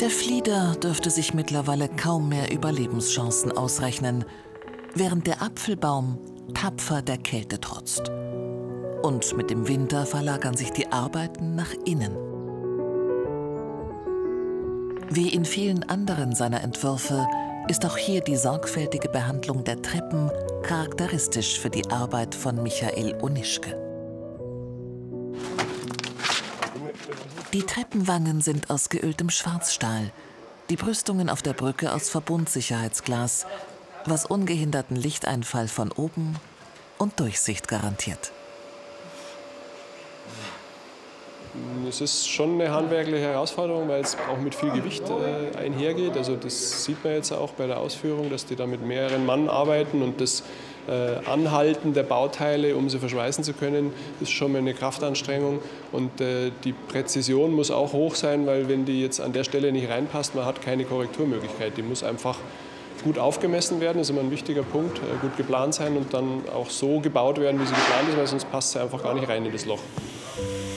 Der Flieder dürfte sich mittlerweile kaum mehr Überlebenschancen ausrechnen, während der Apfelbaum tapfer der Kälte trotzt. Und mit dem Winter verlagern sich die Arbeiten nach innen. Wie in vielen anderen seiner Entwürfe ist auch hier die sorgfältige Behandlung der Treppen charakteristisch für die Arbeit von Michael Onischke. Die Treppenwangen sind aus geöltem Schwarzstahl, die Brüstungen auf der Brücke aus Verbundsicherheitsglas, was ungehinderten Lichteinfall von oben und Durchsicht garantiert. Es ist schon eine handwerkliche Herausforderung, weil es auch mit viel Gewicht einhergeht. Also das sieht man jetzt auch bei der Ausführung, dass die da mit mehreren Mann arbeiten und das Anhalten der Bauteile, um sie verschweißen zu können, ist schon mal eine Kraftanstrengung. Und die Präzision muss auch hoch sein, weil wenn die jetzt an der Stelle nicht reinpasst, man hat keine Korrekturmöglichkeit. Die muss einfach gut aufgemessen werden, das ist immer ein wichtiger Punkt, gut geplant sein und dann auch so gebaut werden, wie sie geplant ist, weil sonst passt sie einfach gar nicht rein in das Loch.